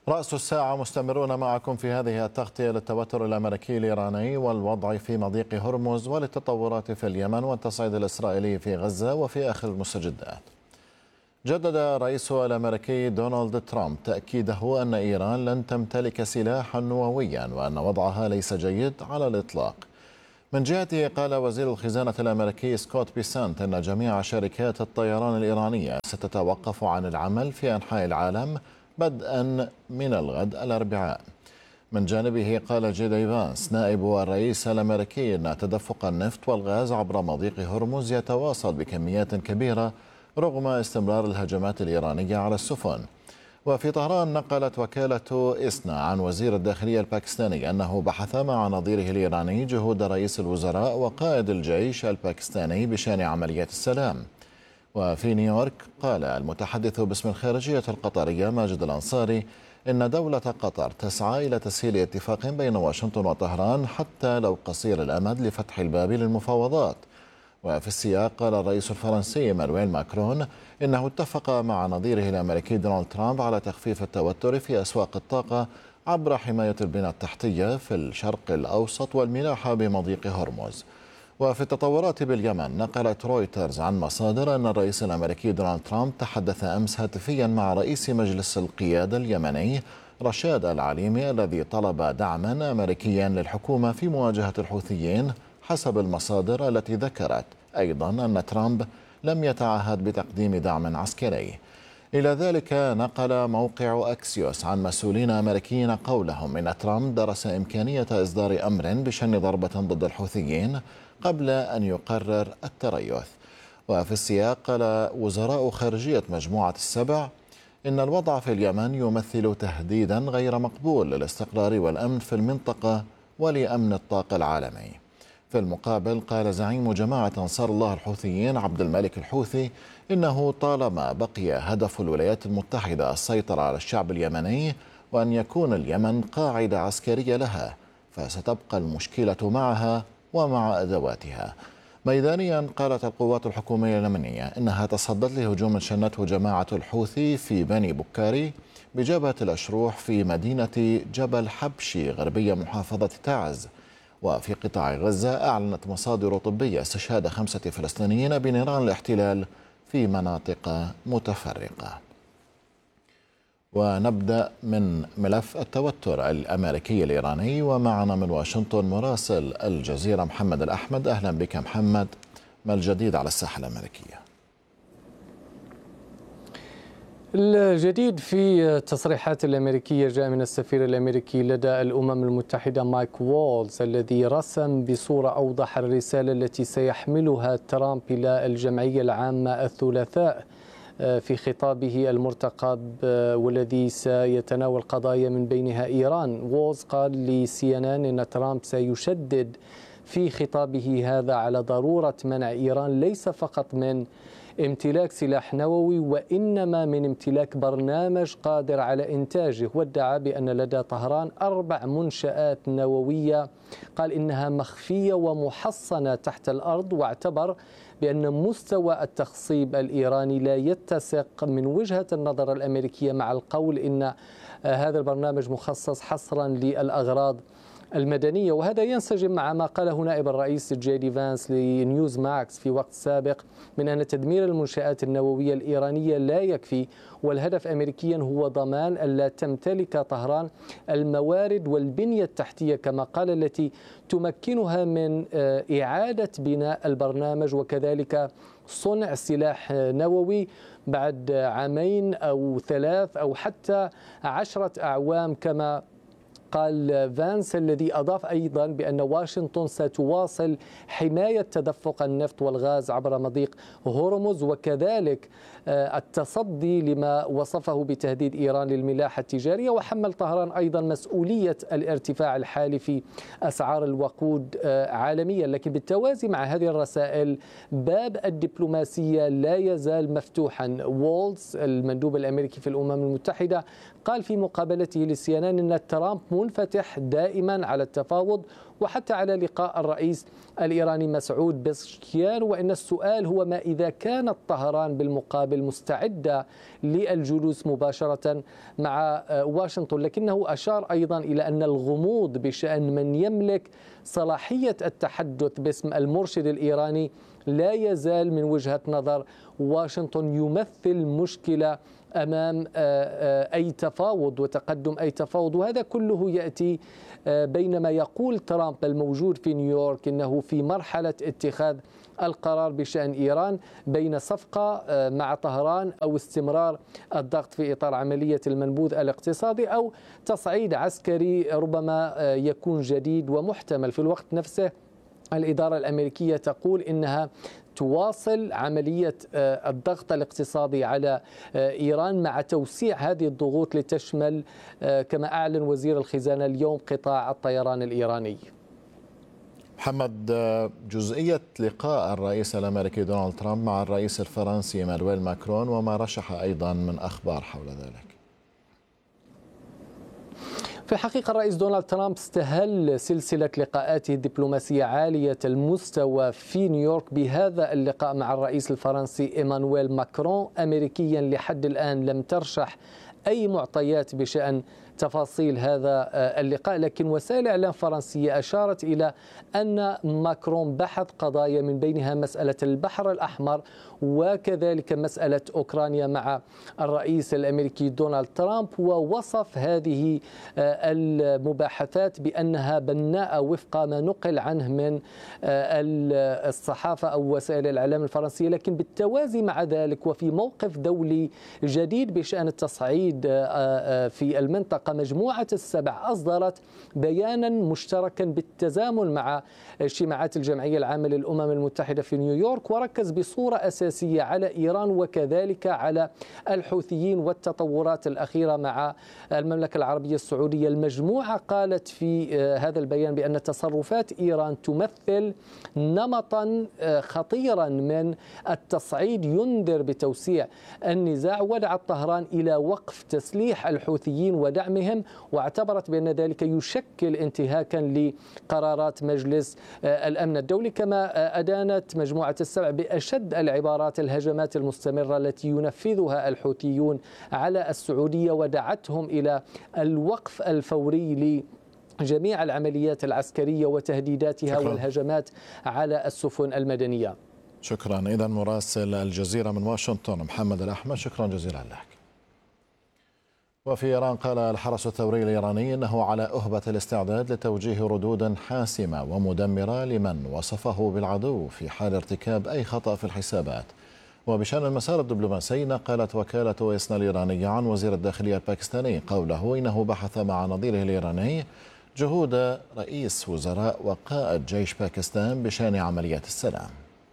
رأس الساعة مستمرون معكم في هذه التغطية للتوتر الأمريكي الإيراني والوضع في مضيق هرمز وللتطورات في اليمن والتصعيد الإسرائيلي في غزة وفي آخر المستجدات. جدد الرئيس الأمريكي دونالد ترامب تأكيده أن إيران لن تمتلك سلاحا نوويا وأن وضعها ليس جيد على الإطلاق. من جهته قال وزير الخزانة الأمريكي سكوت بيسانت أن جميع شركات الطيران الإيرانية ستتوقف عن العمل في أنحاء العالم بدءا من الغد الأربعاء. من جانبه قال جيدي فانس نائب الرئيس الأمريكي أن تدفق النفط والغاز عبر مضيق هرمز يتواصل بكميات كبيرة رغم استمرار الهجمات الإيرانية على السفن. وفي طهران نقلت وكالة إسنا عن وزير الداخلية الباكستاني أنه بحث مع نظيره الإيراني جهود رئيس الوزراء وقائد الجيش الباكستاني بشأن عمليات السلام. وفي نيويورك قال المتحدث باسم الخارجية القطرية ماجد الأنصاري إن دولة قطر تسعى إلى تسهيل اتفاق بين واشنطن وطهران حتى لو قصير الأمد لفتح الباب للمفاوضات. وفي السياق قال الرئيس الفرنسي إيمانويل ماكرون إنه اتفق مع نظيره الأمريكي دونالد ترامب على تخفيف التوتر في أسواق الطاقة عبر حماية البنى التحتية في الشرق الأوسط والملاحة بمضيق هرمز. وفي التطورات باليمن نقلت رويترز عن مصادر أن الرئيس الأمريكي دونالد ترامب تحدث أمس هاتفيا مع رئيس مجلس القيادة اليمني رشاد العليمي الذي طلب دعما أمريكيا للحكومة في مواجهة الحوثيين، حسب المصادر التي ذكرت أيضا أن ترامب لم يتعهد بتقديم دعم عسكري. إلى ذلك نقل موقع أكسيوس عن مسؤولين أمريكيين قولهم إن ترامب درس إمكانية إصدار أمر بشن ضربة ضد الحوثيين قبل أن يقرر التريث. وفي السياق قال وزراء خارجية مجموعة السبع إن الوضع في اليمن يمثل تهديدا غير مقبول للاستقرار والأمن في المنطقة ولأمن الطاقة العالمي. في المقابل قال زعيم جماعة أنصار الله الحوثيين عبد الملك الحوثي إنه طالما بقي هدف الولايات المتحدة السيطرة على الشعب اليمني وأن يكون اليمن قاعدة عسكرية لها فستبقى المشكلة معها ومع أدواتها. ميدانيا قالت القوات الحكومية اليمنية إنها تصدت لهجوم شنته جماعة الحوثي في بني بكاري بجبهة الأشروح في مدينة جبل حبشي غربية محافظة تعز. وفي قطاع غزة أعلنت مصادر طبية استشهاد 5 فلسطينيين بنيران الاحتلال في مناطق متفرقة. ونبدأ من ملف التوتر الأمريكي الإيراني، ومعنا من واشنطن مراسل الجزيرة محمد الأحمد. أهلا بك محمد، ما الجديد على الساحة الأمريكية؟ الجديد في التصريحات الأمريكية جاء من السفير الأمريكي لدى الأمم المتحدة مايك وولز، الذي رسم بصورة أوضح الرسالة التي سيحملها ترامب إلى الجمعية العامة الثلاثاء في خطابه المرتقب والذي سيتناول قضايا من بينها إيران. وولز قال لCNN إن ترامب سيشدد في خطابه هذا على ضرورة منع إيران ليس فقط من امتلاك سلاح نووي وإنما من امتلاك برنامج قادر على إنتاجه، وادعى بأن لدى طهران 4 منشآت نووية قال إنها مخفية ومحصنة تحت الأرض، واعتبر بأن مستوى التخصيب الإيراني لا يتسق من وجهة النظر الأمريكية مع القول إن هذا البرنامج مخصص حصرا للأغراض المدنية. وهذا ينسجم مع ما قاله نائب الرئيس جيدي فانس لنيوز ماكس في وقت سابق من أن تدمير المنشآت النووية الإيرانية لا يكفي، والهدف أمريكيا هو ضمان ألا تمتلك طهران الموارد والبنية التحتية كما قال التي تمكنها من إعادة بناء البرنامج وكذلك صنع سلاح نووي بعد 2 أو 3 أو حتى 10 أعوام كما قال فانس، الذي أضاف أيضا بأن واشنطن ستواصل حماية تدفق النفط والغاز عبر مضيق هرمز وكذلك التصدي لما وصفه بتهديد إيران للملاحة التجارية، وحمل طهران أيضا مسؤولية الارتفاع الحالي في أسعار الوقود عالميا. لكن بالتوازي مع هذه الرسائل باب الدبلوماسية لا يزال مفتوحا. وولز المندوب الأمريكي في الأمم المتحدة قال في مقابلته لCNN أن ترامب منفتح دائما على التفاوض وحتى على لقاء الرئيس الإيراني مسعود بزشكيان. وإن السؤال هو ما إذا كانت طهران بالمقابل مستعدة للجلوس مباشرة مع واشنطن، لكنه أشار أيضا إلى أن الغموض بشأن من يملك صلاحية التحدث باسم المرشد الإيراني لا يزال من وجهة نظر واشنطن يمثل مشكلة أمام أي تفاوض وتقدم أي تفاوض. وهذا كله يأتي بينما يقول ترامب الموجود في نيويورك إنه في مرحلة اتخاذ القرار بشأن إيران بين صفقة مع طهران أو استمرار الضغط في إطار عملية المنبوذ الاقتصادي أو تصعيد عسكري ربما يكون جديد ومحتمل. في الوقت نفسه الإدارة الأمريكية تقول إنها تواصل عملية الضغط الاقتصادي على إيران مع توسيع هذه الضغوط لتشمل كما أعلن وزير الخزانة اليوم قطاع الطيران الإيراني. محمد، جزئية لقاء الرئيس الأمريكي دونالد ترامب مع الرئيس الفرنسي إيمانويل ماكرون وما رشح أيضا من أخبار حول ذلك. في الحقيقة الرئيس دونالد ترامب استهل سلسلة لقاءاته الدبلوماسية عالية المستوى في نيويورك بهذا اللقاء مع الرئيس الفرنسي إيمانويل ماكرون. أمريكيا لحد الآن لم ترشح أي معطيات بشأن تفاصيل هذا اللقاء، لكن وسائل إعلام فرنسية أشارت إلى أن ماكرون بحث قضايا من بينها مسألة البحر الأحمر وكذلك مسألة أوكرانيا مع الرئيس الأمريكي دونالد ترامب، ووصف هذه المباحثات بأنها بناءة وفق ما نقل عنه من الصحافة أو وسائل الإعلام الفرنسية. لكن بالتوازي مع ذلك وفي موقف دولي جديد بشأن التصعيد في المنطقة، مجموعة السبع أصدرت بيانا مشتركا بالتزامن مع اجتماعات الجمعية العامة للأمم المتحدة في نيويورك، وركز بصورة أساسية على إيران وكذلك على الحوثيين والتطورات الأخيرة مع المملكة العربية السعودية. المجموعة قالت في هذا البيان بأن تصرفات إيران تمثل نمطا خطيرا من التصعيد ينذر بتوسيع النزاع، ودعت طهران إلى وقف تسليح الحوثيين ودعمهم، واعتبرت بأن ذلك يشكل انتهاكا لقرارات مجلس الأمن الدولي. كما أدانت مجموعة السبع بأشد العبارات الهجمات المستمرة التي ينفذها الحوثيون على السعودية، ودعتهم إلى الوقف الفوري لجميع العمليات العسكرية وتهديداتها والهجمات على السفن المدنية. شكرا. إذن مراسل الجزيرة من واشنطن محمد الأحمد، شكرا جزيلا لك. وفي إيران قال الحرس الثوري الإيراني أنه على أهبة الاستعداد لتوجيه ردود حاسمة ومدمرة لمن وصفه بالعدو في حال ارتكاب أي خطأ في الحسابات. وبشأن المسار الدبلوماسي، نقلت وكالة إسنا الإيرانية عن وزير الداخلية الباكستاني قوله إنه بحث مع نظيره الإيراني جهود رئيس وزراء وقائد جيش باكستان بشأن عمليات السلام.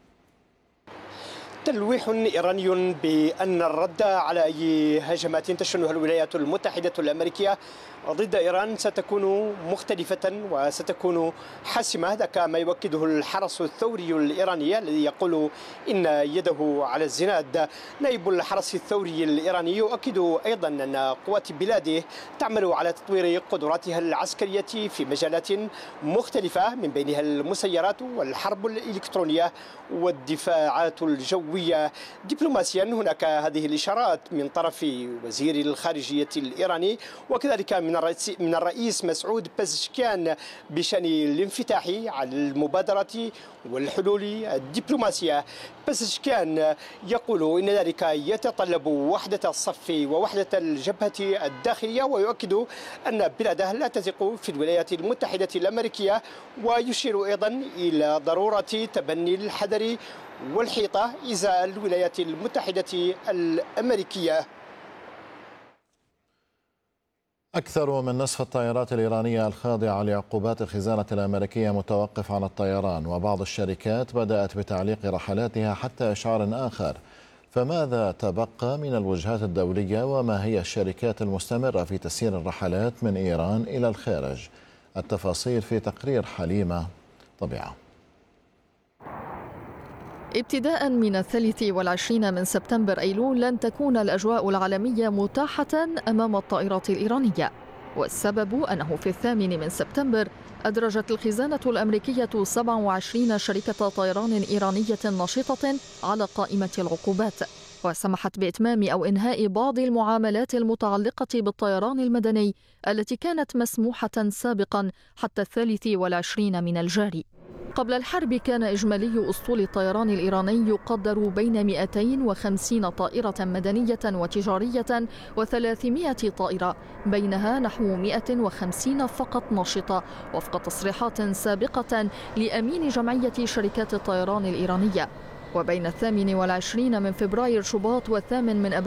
تلويح إيراني بأن الرد على أي هجمات تشنها الولايات المتحدة الأمريكية ضد إيران ستكون مختلفة وستكون حاسمة. هذا ما يؤكده الحرس الثوري الإيراني الذي يقول إن يده على الزناد. نائب الحرس الثوري الإيراني يؤكد أيضا أن قوات بلاده تعمل على تطوير قدراتها العسكرية في مجالات مختلفة من بينها المسيرات والحرب الإلكترونية والدفاعات الجوية. دبلوماسيا هناك هذه الإشارات من طرف وزير الخارجية الإيراني وكذلك من الرئيس مسعود بزشكيان بشأن الانفتاح على المبادرة والحلول الدبلوماسية. بزشكيان يقول إن ذلك يتطلب وحدة الصف ووحدة الجبهة الداخلية، ويؤكد أن بلاده لا تثق في الولايات المتحدة الأمريكية، ويشير أيضا إلى ضرورة تبني الحذر والحيطة إزاء الولايات المتحدة الأمريكية. أكثر من نصف الطائرات الإيرانية الخاضعة لعقوبات الخزانة الأمريكية متوقف عن الطيران، وبعض الشركات بدأت بتعليق رحلاتها حتى إشعار آخر. فماذا تبقى من الوجهات الدولية، وما هي الشركات المستمرة في تسيير الرحلات من إيران إلى الخارج؟ التفاصيل في تقرير حليمة طبيعة. ابتداء من 23 من سبتمبر أيلول لن تكون الأجواء العالمية متاحة أمام الطائرات الإيرانية. والسبب أنه في 8 سبتمبر أدرجت الخزانة الأمريكية 27 شركة طيران إيرانية نشطة على قائمة العقوبات، وسمحت بإتمام أو إنهاء بعض المعاملات المتعلقة بالطيران المدني التي كانت مسموحة سابقا حتى 23 من الجاري. قبل الحرب كان إجمالي أسطول الطيران الإيراني يقدر بين 250 طائرة مدنية وتجارية و300 طائرة، بينها نحو 150 فقط نشطة وفق تصريحات سابقة لأمين جمعية شركات الطيران الإيرانية. وبين 28 من فبراير شباط و8 من أبريل